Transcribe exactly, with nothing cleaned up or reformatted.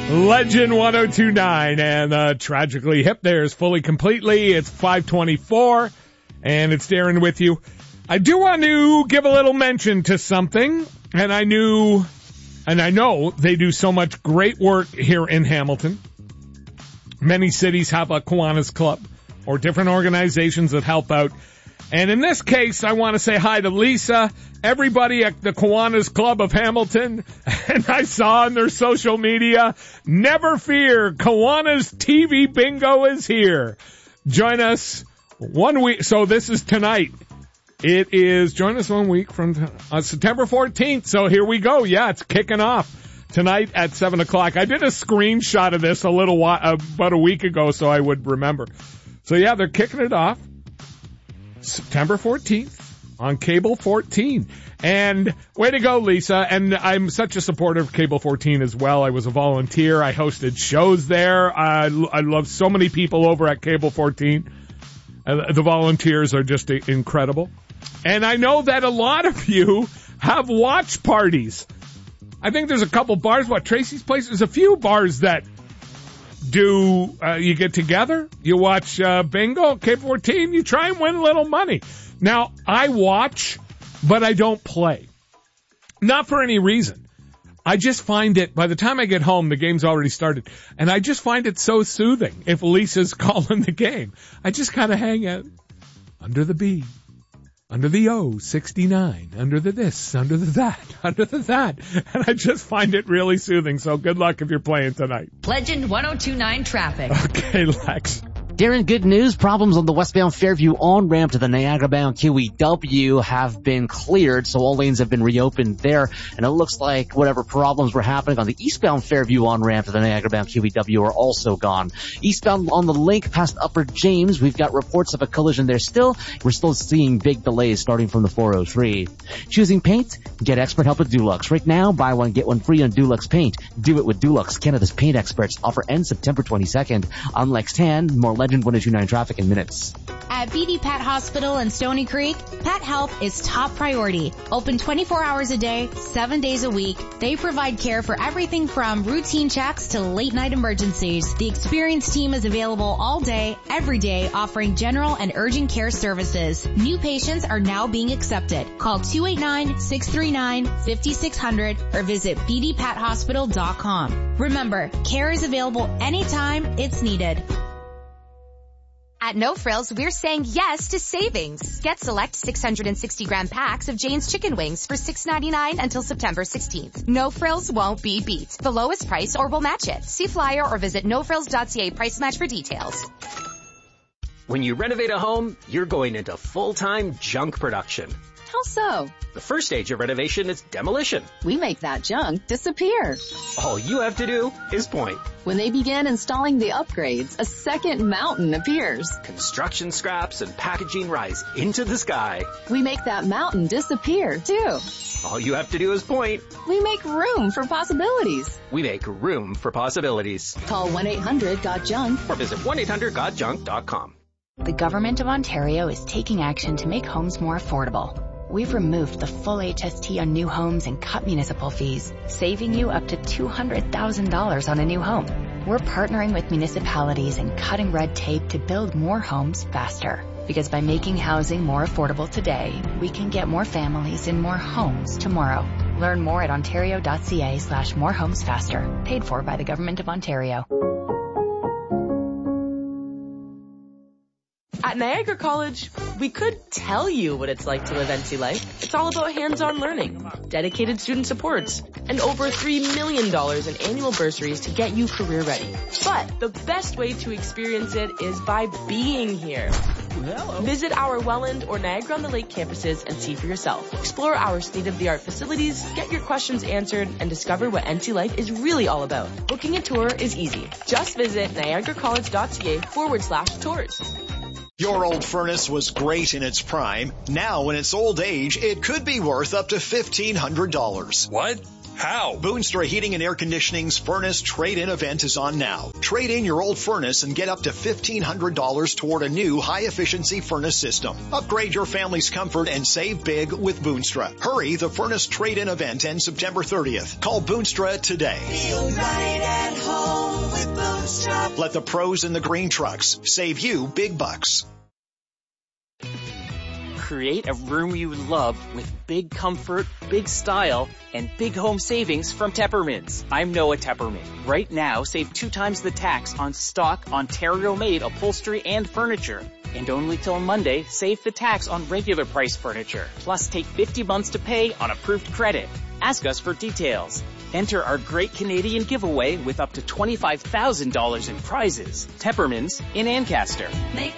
Legend one oh two point nine and uh, Tragically Hip there is fully completely. It's five twenty-four and it's Darren with you. I do want to give a little mention to something, and I knew, and I know they do so much great work here in Hamilton. Many cities have a Kiwanis Club or different organizations that help out. And in this case, I want to say hi to Lisa, everybody at the Kiwanis Club of Hamilton, and I saw on their social media, never fear, Kiwanis T V Bingo is here. Join us one week, so this is tonight. It is, join us one week from uh, September fourteenth, so here we go. Yeah, it's kicking off tonight at seven o'clock. I did a screenshot of this a little while, uh, about a week ago, so I would remember. So yeah, they're kicking it off September fourteenth on Cable fourteen. And way to go, Lisa. And I'm such a supporter of Cable fourteen as well. I was a volunteer. I hosted shows there. I, I love so many people over at Cable fourteen. Uh, the volunteers are just incredible. And I know that a lot of you have watch parties. I think there's a couple bars. What, Tracy's Place? There's a few bars that do, uh, you get together, you watch uh, bingo, K fourteen, you try and win a little money. Now, I watch, but I don't play. Not for any reason. I just find it, by the time I get home, the game's already started, and I just find it so soothing if Lisa's calling the game. I just kind of hang out under the B, under the O, sixty-nine, under the this, under the that, under the that, and I just find it really soothing, so good luck if you're playing tonight. Legend one oh two point nine traffic. Okay, Lex. Darren, good news. Problems on the westbound Fairview on-ramp to the Niagara-bound Q E W have been cleared, so all lanes have been reopened there. And it looks like whatever problems were happening on the eastbound Fairview on-ramp to the Niagara-bound Q E W are also gone. Eastbound on the link past Upper James, we've got reports of a collision there still. We're still seeing big delays starting from the four oh three. Choosing paint? Get expert help with Dulux. Right now, buy one, get one free on Dulux paint. Do it with Dulux, Canada's paint experts. Offer ends September twenty-second. On Lex ten, more Legend one oh two point nine traffic in minutes. At B D Pat Hospital in Stony Creek, pet health is top priority. Open twenty-four hours a day, seven days a week. They provide care for everything from routine checks to late night emergencies. The experienced team is available all day, every day, offering general and urgent care services. New patients are now being accepted. Call two eight nine, six three nine, five six zero zero or visit b d pat hospital dot com. Remember, care is available anytime it's needed. At No Frills, we're saying yes to savings. Get select six hundred sixty gram packs of Jane's chicken wings for six ninety-nine until September sixteenth. No Frills won't be beat. The lowest price or we'll match it. See flyer or visit no frills dot c a price match for details. When you renovate a home, you're going into full-time junk production. How so? The first stage of renovation is demolition. We make that junk disappear. All you have to do is point. When they begin installing the upgrades, a second mountain appears. Construction scraps and packaging rise into the sky. We make that mountain disappear, too. All you have to do is point. We make room for possibilities. We make room for possibilities. Call one eight hundred got junk or visit one eight hundred got junk dot com. The Government of Ontario is taking action to make homes more affordable. We've removed the full H S T on new homes and cut municipal fees, saving you up to two hundred thousand dollars on a new home. We're partnering with municipalities and cutting red tape to build more homes faster. Because by making housing more affordable today, we can get more families in more homes tomorrow. Learn more at ontario dot c a slash more homes faster. Paid for by the Government of Ontario. At Niagara College, we could tell you what it's like to live N C life. It's all about hands-on learning, dedicated student supports, and over three million dollars in annual bursaries to get you career ready. But the best way to experience it is by being here. Hello. Visit our Welland or Niagara-on-the-Lake campuses and see for yourself. Explore our state-of-the-art facilities, get your questions answered, and discover what N C life is really all about. Booking a tour is easy. Just visit niagara college dot c a forward slash tours. Your old furnace was great in its prime. Now, in its old age, it could be worth up to fifteen hundred dollars. What? How? Boonstra Heating and Air Conditioning's Furnace Trade-In event is on now. Trade in your old furnace and get up to fifteen hundred dollars toward a new high-efficiency furnace system. Upgrade your family's comfort and save big with Boonstra. Hurry, the Furnace Trade-In event ends September thirtieth. Call Boonstra today. Feel right at home with Boonstra. Let the pros in the green trucks save you big bucks. Create a room you love with big comfort, big style, and big home savings from Teppermans. I'm Noah Tepperman. Right now, save two times the tax on stock Ontario-made upholstery and furniture. And only till Monday, save the tax on regular price furniture. Plus, take fifty months to pay on approved credit. Ask us for details. Enter our Great Canadian Giveaway with up to twenty-five thousand dollars in prizes. Teppermans in Ancaster. Make